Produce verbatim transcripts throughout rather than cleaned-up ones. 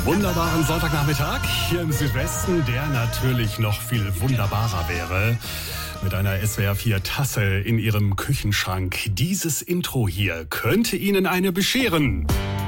Wunderbaren Sonntagnachmittag hier im Südwesten, der natürlich noch viel wunderbarer wäre. Mit einer S W R vier Tasse in Ihrem Küchenschrank. Dieses Intro hier könnte Ihnen eine bescheren.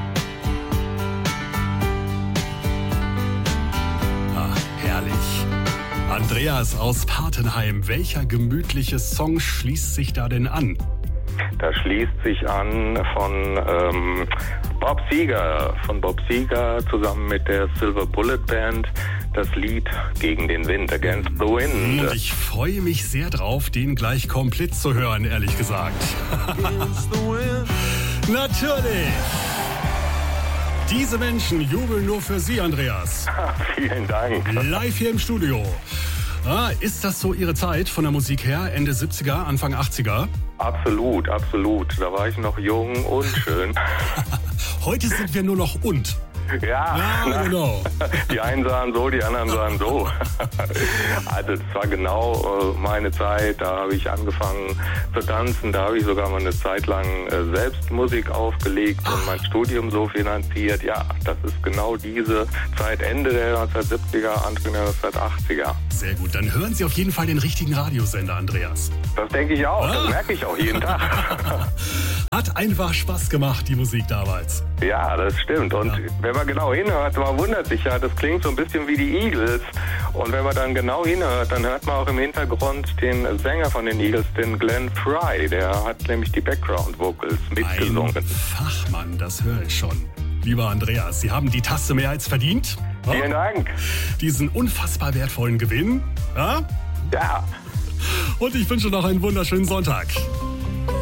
Ah, herrlich. Andreas aus Patenheim, welcher gemütliche Song schließt sich da denn an? Da schließt sich an von ähm, Bob Seger, von Bob Seger zusammen mit der Silver Bullet Band, das Lied Gegen den Wind, Against the Wind. Und ich freue mich sehr drauf, den gleich komplett zu hören, ehrlich gesagt. Natürlich! Diese Menschen jubeln nur für Sie, Andreas. Vielen Dank. Live hier im Studio. Ah, ist das so Ihre Zeit von der Musik her? Ende siebziger, Anfang achtziger? Absolut, absolut. Da war ich noch jung und schön. Heute sind wir nur noch und. Ja, ja genau. Die einen sahen so, die anderen sahen so. Also es war genau äh, meine Zeit, da habe ich angefangen zu tanzen, da habe ich sogar mal eine Zeit lang äh, selbst Musik aufgelegt und mein Studium so finanziert. Ja, das ist genau diese Zeit, Ende der neunzehnhundertsiebziger, Anfang der neunzehnhundertachtziger. Sehr gut, dann hören Sie auf jeden Fall den richtigen Radiosender, Andreas. Das denke ich auch, ah. Das merke ich auch jeden Tag. Hat einfach Spaß gemacht, die Musik damals. Ja, das stimmt. Und ja. Wenn man genau hinhört, man wundert sich ja, das klingt so ein bisschen wie die Eagles. Und wenn man dann genau hinhört, dann hört man auch im Hintergrund den Sänger von den Eagles, den Glenn Frey. Der hat nämlich die Background-Vocals mitgesungen. Ein Fachmann, das höre ich schon. Lieber Andreas, Sie haben die Tasse mehr als verdient. Ja? Vielen Dank. Diesen unfassbar wertvollen Gewinn. Ja? Ja. Und ich wünsche noch einen wunderschönen Sonntag.